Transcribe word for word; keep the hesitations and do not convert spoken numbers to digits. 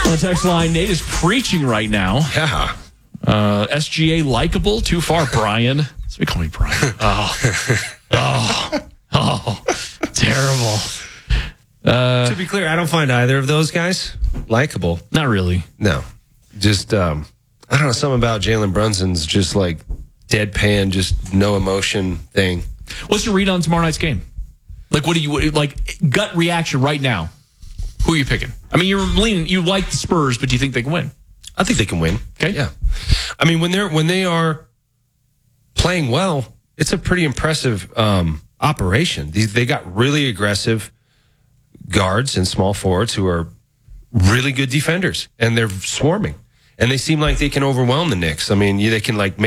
On the text line, Nate is preaching right now. Yeah. Uh, S G A likable? Too far, Brian. So we call me Brian. Oh. Oh. Oh. Terrible. Uh, to be clear, I don't find either of those guys likable. Not really. No. Just, um, I don't know, something about Jalen Brunson's just like deadpan, just no emotion thing. What's your read on tomorrow night's game? Like, what do you, like, gut reaction right now? Who are you picking? I mean, you're leaning, you like the Spurs, but do you think they can win? I think they can win. Okay. Yeah. I mean, when they're, when they are playing well, it's a pretty impressive, um, operation. They, they got really aggressive guards and small forwards who are really good defenders, and they're swarming. And they seem like they can overwhelm the Knicks. I mean, they can like make